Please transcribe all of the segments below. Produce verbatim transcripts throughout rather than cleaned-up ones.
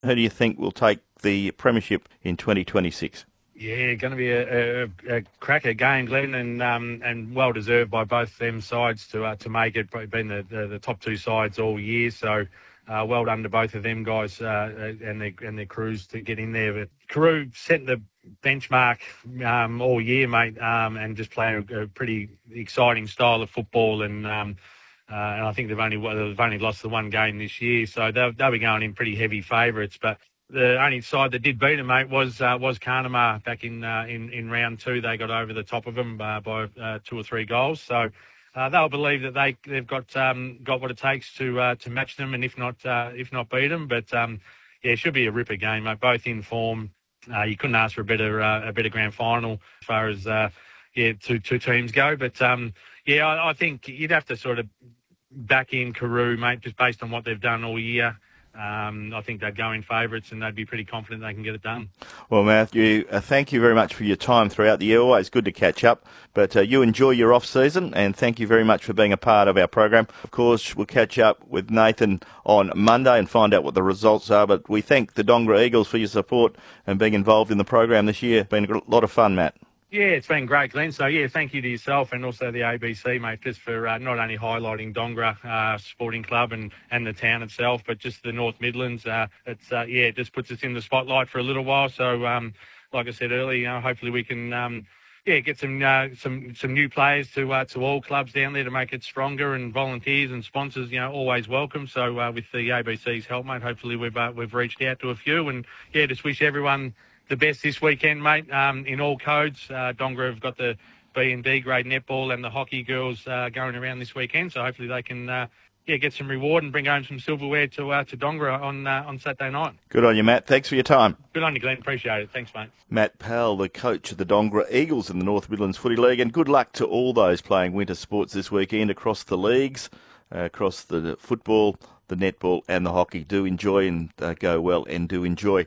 Who do you think will take the premiership in twenty twenty-six? Yeah, going to be a, a, a cracker game, Glenn, and um, and well deserved by both them sides to uh, to make it. Been the, the, the top two sides all year, so uh, well done to both of them guys uh, and their and their crews to get in there. But Carew set the benchmark um, all year, mate, um, and just playing a, a pretty exciting style of football. And um, uh, and I think they've only they've only lost the one game this year, so they'll they'll be going in pretty heavy favourites, but. The only side that did beat them, mate, was uh, was Carnamah back in uh, in in round two. They got over the top of them uh, by uh, two or three goals. So uh, they'll believe that they they've got um, got what it takes to uh, to match them, and if not uh, if not beat them. But um, yeah, it should be a ripper game, mate. Both in form. Uh, you couldn't ask for a better uh, a better grand final as far as uh, yeah two two teams go. But um, yeah, I, I think you'd have to sort of back in Carew, mate, just based on what they've done all year. Um, I think they'd go in favourites and they'd be pretty confident they can get it done. Well, Matthew, uh, thank you very much for your time throughout the year. Always good to catch up. But uh, you enjoy your off-season, and thank you very much for being a part of our program. Of course, we'll catch up with Nathan on Monday and find out what the results are. But we thank the Dongara Eagles for your support and being involved in the program this year. It's been a lot of fun, Matt. Yeah, it's been great, Glenn. So, yeah, thank you to yourself and also the A B C, mate, just for uh, not only highlighting Dongara uh, Sporting Club and, and the town itself, but just the North Midlands. Uh, it's uh, yeah, it just puts us in the spotlight for a little while. So, um, like I said earlier, you know, hopefully we can um, yeah get some uh, some some new players to uh, to all clubs down there to make it stronger, and volunteers and sponsors, you know, always welcome. So, uh, with the A B C's help, mate, hopefully we've uh, we've reached out to a few, and yeah, just wish everyone the best this weekend, mate, um, in all codes. Uh, Dongara have got the B and D grade netball and the hockey girls uh, going around this weekend, so hopefully they can uh, yeah get some reward and bring home some silverware to uh, to Dongara on uh, on Saturday night. Good on you, Matt. Thanks for your time. Good on you, Glenn. Appreciate it. Thanks, mate. Matt Powell, the coach of the Dongara Eagles in the North Midlands Footy League, and good luck to all those playing winter sports this weekend across the leagues, uh, across the football, the netball and the hockey. Do enjoy and uh, go well and do enjoy.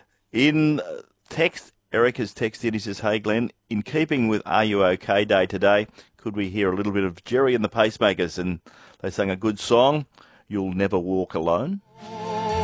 In uh, text, Eric has texted, he says, "Hey Glenn, in keeping with Are You OK Day today, could we hear a little bit of Jerry and the Pacemakers?" And they sang a good song, "You'll Never Walk Alone."